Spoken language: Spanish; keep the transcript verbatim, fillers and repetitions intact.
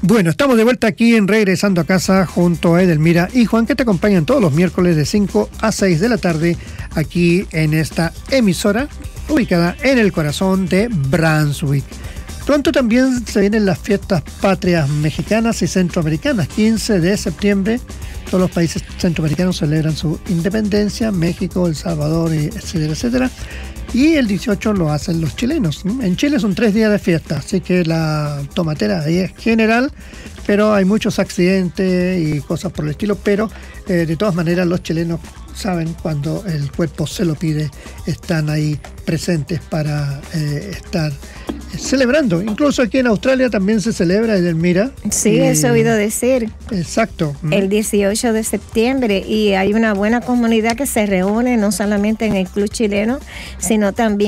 Bueno, estamos de vuelta aquí en Regresando a Casa junto a Edelmira y Juan, que te acompañan todos los miércoles de cinco a seis de la tarde aquí en esta emisora ubicada en el corazón de Brunswick. Pronto también se vienen las fiestas patrias mexicanas y centroamericanas. quince de septiembre, todos los países centroamericanos celebran su independencia, México, El Salvador, etcétera, etcétera. Y el dieciocho lo hacen los chilenos. En Chile son tres días de fiesta, así que la tomatera ahí es general, pero hay muchos accidentes y cosas por el estilo, pero eh, de todas maneras los chilenos saben cuando el cuerpo se lo pide, están ahí presentes para eh, estar celebrando. Incluso aquí en Australia también se celebra, Edelmira. Sí, eh, eso he oído decir. Exacto. El dieciocho de septiembre, y hay una buena comunidad que se reúne no solamente en el Club Chileno, sino también